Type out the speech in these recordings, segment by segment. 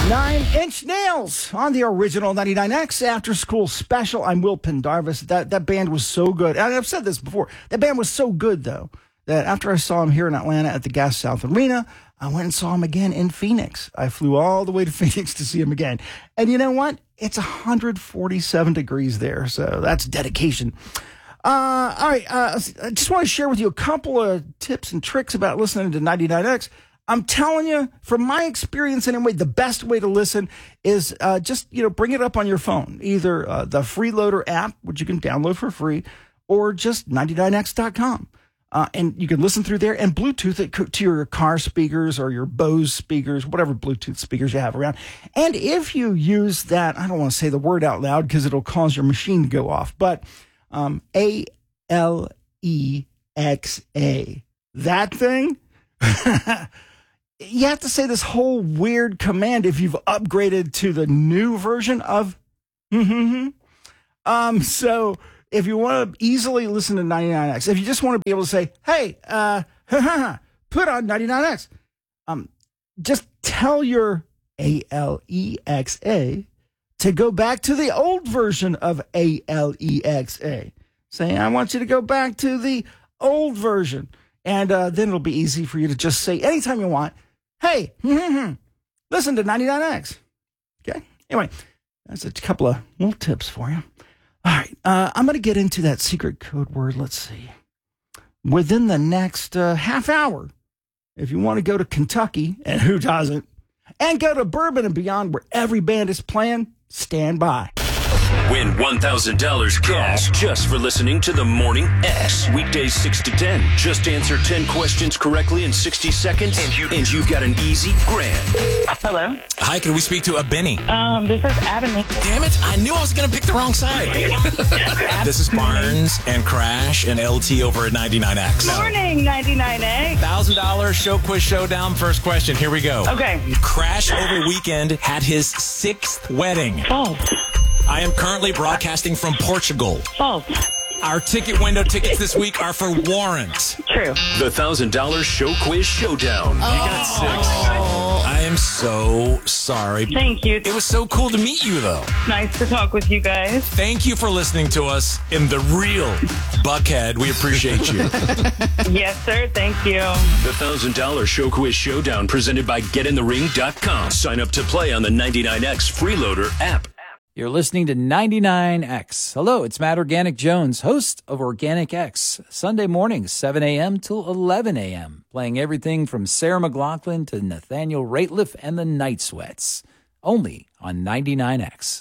Nine Inch Nails on the original 99X After School Special. I'm Will Pendarvis. That band was so good. And I've said this before. That band was so good, though, that after I saw them here in Atlanta at the Gas South Arena, I went and saw them again in Phoenix. I flew all the way to Phoenix to see them again. And you know what? It's 147 degrees there, so that's dedication. All right, I just want to share with you a couple of tips and tricks about listening to 99X. I'm telling you, from my experience anyway, the best way to listen is just, bring it up on your phone. Either the Freeloader app, which you can download for free, or just 99x.com. And you can listen through there and Bluetooth it to your car speakers or your Bose speakers, whatever Bluetooth speakers you have around. And if you use that, I don't want to say the word out loud because it'll cause your machine to go off, but Alexa, that thing, you have to say this whole weird command if you've upgraded to the new version of so if you want to easily listen to 99X, if you just want to be able to say, hey, put on 99X, just tell your Alexa to go back to the old version of Alexa. Say, I want you to go back to the old version. And then it'll be easy for you to just say anytime you want, hey, listen to 99X. Okay? Anyway, that's a couple of little tips for you. All right, I'm going to get into that secret code word. Let's see. Within the next half hour, if you want to go to Kentucky, and who doesn't, and go to Bourbon and Beyond where every band is playing, stand by. Win $1,000 cash just for listening to the Morning X. Weekdays 6 to 10. Just answer 10 questions correctly in 60 seconds, and you've got an easy grand. Hello. Hi, can we speak to a Benny? This is Abby. Damn it, I knew I was going to pick the wrong side. This is Barnes and Crash and LT over at 99X. Morning, 99X. $1,000 show quiz showdown. First question, here we go. Okay. Crash over weekend had his 6th wedding. False. I am currently broadcasting from Portugal. False. Our ticket window tickets this week are for Warrant. True. The $1,000 show quiz showdown. You got 6. I am so sorry. Thank you. It was so cool to meet you, though. Nice to talk with you guys. Thank you for listening to us in the real Buckhead. We appreciate you. Yes, sir. Thank you. The $1,000 show quiz showdown presented by GetInTheRing.com. Sign up to play on the 99X Freeloader app. You're listening to 99X. Hello, it's Matt Organic Jones, host of Organic X, Sunday mornings, 7 a.m. till 11 a.m., playing everything from Sarah McLachlan to Nathaniel Rateliff and the Night Sweats, only on 99X.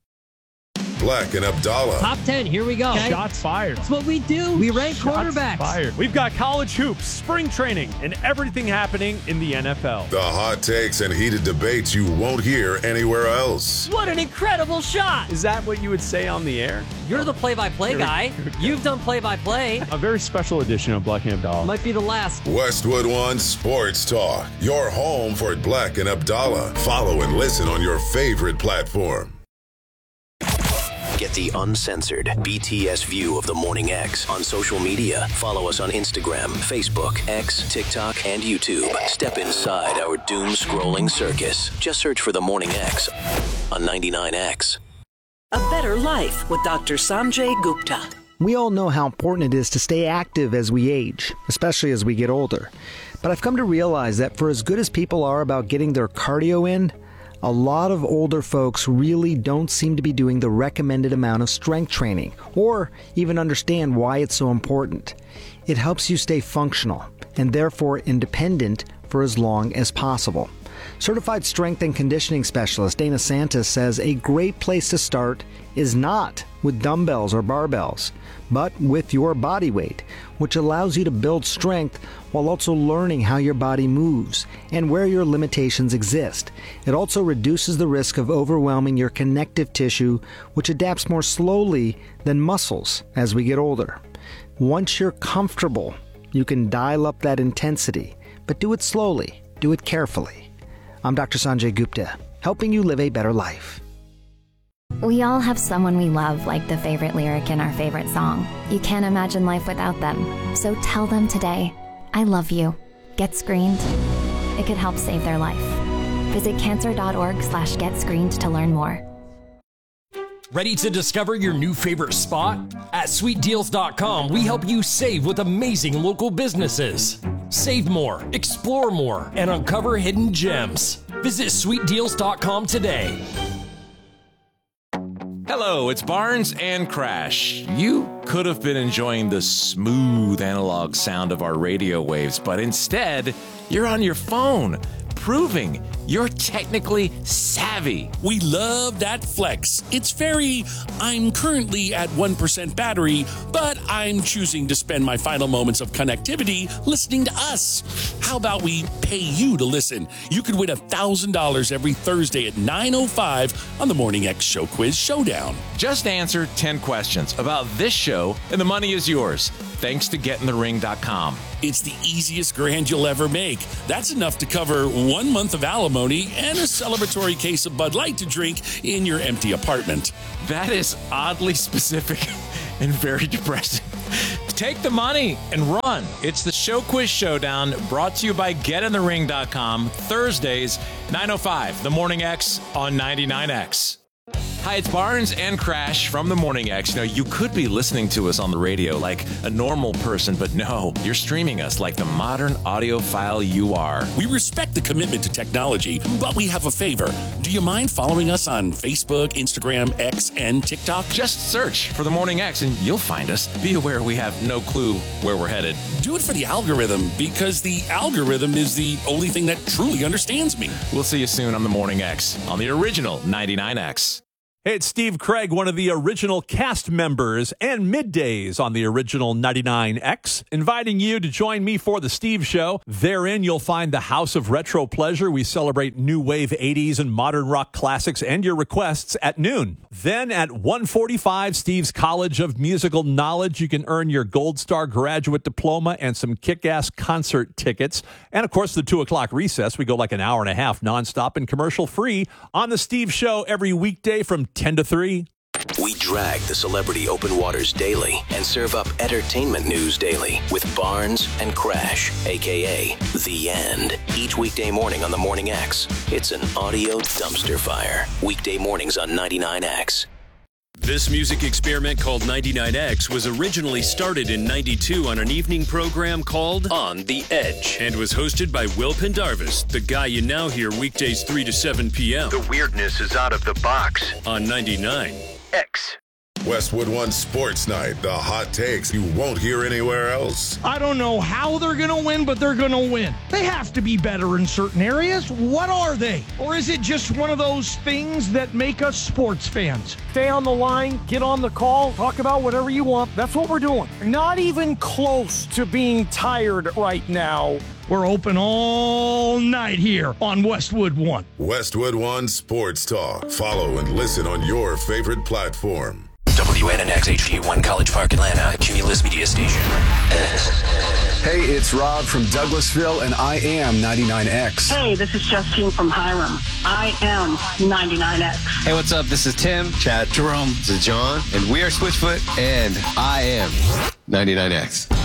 Black and Abdallah. Top 10, here we go. Okay. Shots fired. That's what we do. We rank quarterbacks. Fired. We've got college hoops, spring training, and everything happening in the NFL. The hot takes and heated debates you won't hear anywhere else. What an incredible shot. Is that what you would say on the air? You're the play-by-play guy. You've done play-by-play. A very special edition of Black and Abdallah. Might be the last. Westwood One Sports Talk. Your home for Black and Abdallah. Follow and listen on your favorite platform. Get the uncensored BTS view of the Morning X on social media. Follow us on Instagram, Facebook, X, TikTok, and YouTube. Step inside our doom-scrolling circus. Just search for the Morning X on 99X. A Better Life with Dr. Sanjay Gupta. We all know how important it is to stay active as we age, especially as we get older. But I've come to realize that for as good as people are about getting their cardio in, a lot of older folks really don't seem to be doing the recommended amount of strength training, or even understand why it's so important. It helps you stay functional, and therefore independent for as long as possible. Certified strength and conditioning specialist Dana Santis says a great place to start is not with dumbbells or barbells, but with your body weight, which allows you to build strength while also learning how your body moves and where your limitations exist. It also reduces the risk of overwhelming your connective tissue, which adapts more slowly than muscles as we get older. Once you're comfortable, you can dial up that intensity, but do it slowly, do it carefully. I'm Dr. Sanjay Gupta, helping you live a better life. We all have someone we love, like the favorite lyric in our favorite song. You can't imagine life without them. So tell them today, I love you. Get screened. It could help save their life. Visit cancer.org/getscreened to learn more. Ready to discover your new favorite spot? At sweetdeals.com, we help you save with amazing local businesses. Save more, explore more, and uncover hidden gems. Visit sweetdeals.com today. Hello, it's Barnes and Crash. You could have been enjoying the smooth analog sound of our radio waves, but instead, you're on your phone, proving you're technically savvy. We love that flex. It's very, I'm currently at 1% battery, but I'm choosing to spend my final moments of connectivity listening to us. How about we pay you to listen? You could win $1,000 every Thursday at 9:05 on the Morning X Show Quiz Showdown. Just answer 10 questions about this show, and the money is yours. Thanks to GetInTheRing.com. It's the easiest grand you'll ever make. That's enough to cover 1 month of alimony and a celebratory case of Bud Light to drink in your empty apartment. That is oddly specific and very depressing. Take the money and run. It's the Show Quiz Showdown, brought to you by GetInTheRing.com, Thursdays, 9:05, The Morning X on 99X. Hi, it's Barnes and Crash from the Morning X. You know, you could be listening to us on the radio like a normal person, but no, you're streaming us like the modern audiophile you are. We respect the commitment to technology, but we have a favor. Do you mind following us on Facebook, Instagram, X, and TikTok? Just search for the Morning X and you'll find us. Be aware we have no clue where we're headed. Do it for the algorithm, because the algorithm is the only thing that truly understands me. We'll see you soon on the Morning X on the original 99X. Hey, it's Steve Craig, one of the original cast members, and middays on the original 99X, inviting you to join me for the Steve Show. Therein, you'll find the House of Retro Pleasure. We celebrate new wave 80s and modern rock classics and your requests at noon. Then at 1:45, Steve's College of Musical Knowledge. You can earn your Gold Star graduate diploma and some kick-ass concert tickets. And, of course, the 2 o'clock recess. We go like an hour and a half nonstop and commercial-free on the Steve Show every weekday from 10 to 3. We drag the celebrity open waters daily and serve up entertainment news daily with Barnes and Crash, a.k.a. The End. Each weekday morning on the Morning X, it's an audio dumpster fire. Weekday mornings on 99X. This music experiment called 99X was originally started in 92 on an evening program called On the Edge and was hosted by Will Pendarvis, the guy you now hear weekdays 3 to 7 p.m. The weirdness is out of the box. On 99X. Westwood One Sports Night, the hot takes you won't hear anywhere else. I don't know how they're going to win, but they're going to win. They have to be better in certain areas. What are they? Or is it just one of those things that make us sports fans? Stay on the line, get on the call, talk about whatever you want. That's what we're doing. Not even close to being tired right now. We're open all night here on Westwood One. Westwood One Sports Talk. Follow and listen on your favorite platform. WNNX HD1 College Park, Atlanta, Cumulus Media Station. Hey, it's Rob from Douglasville, and I am 99X. Hey, this is Justine from Hiram. I am 99X. Hey, what's up? This is Tim, Chad, Jerome, this is John, and we are Switchfoot, and I am 99X.